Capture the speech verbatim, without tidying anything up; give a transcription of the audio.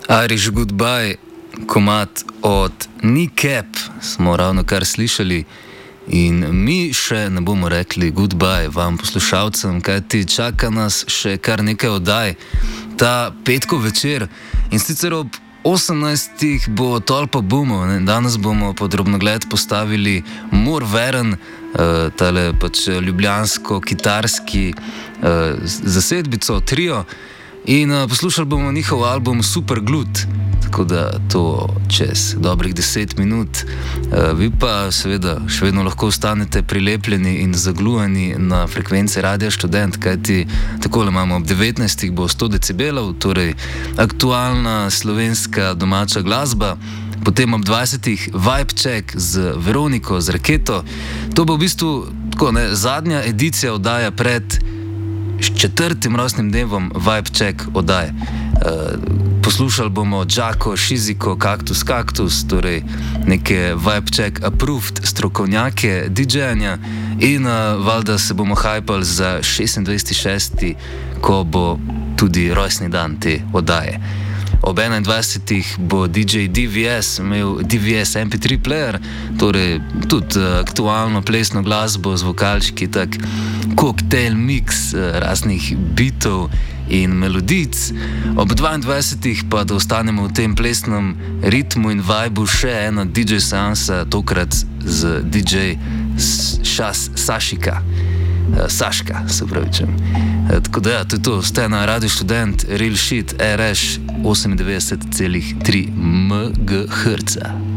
Irish Goodbye, komad od Kneecap, smo ravno kar slišali. In mi še ne bomo rekli goodbye vam poslušalcem, kajti čaka nas še kar nekaj oddaj ta petkov večer. In sicer ob osemnajstih bo Tolpa Boomov. Danes bomo pod drobnogled postavili More Veren, uh, tale pač ljubljansko-kitarski uh, zasedbico, trio. In uh, poslušali bomo njihov album Super Glut, tako da to čez dobrih deset minut. Uh, vi pa seveda še vedno lahko ostanete prilepljeni in zaglujeni na frekvenci Radia Študent, kajti takole imamo ob devetnajstih bo sto decibelov, torej aktualna slovenska domača glasba. Potem ob dvajsetih Vibe Check z Veroniko, z Raketo. To bo v bistvu tako, ne, zadnja edicija oddaja pred s četrtim rojstnim dnevom Vibe Check oddaje. Uh, poslušali bomo Džako, Šiziko, Kaktus, Kaktus, torej neke Vibe Check approved strokovnjake didžejanja in uh, valjda se bomo hajpali za šestindvajseti šesti, ko bo tudi rojstni dan te oddaje. Ob enaindvajsetih bo D J D V S imel D V S M P tri player, torej tudi uh, aktualno plesno glasbo z vokalčki, tak koktejl mix uh, raznih bitov in melodic. Ob dvaindvajsetih pa da ostanemo v tem plesnem ritmu in vibu še ena D J seansa, tokrat z D J Šas Sašika. Uh, Saška, se pravičem. Uh, tako da ja, to je to, ste na Radio Študent, Real Shit, R Š osemindevetdeset celih tri megaherca.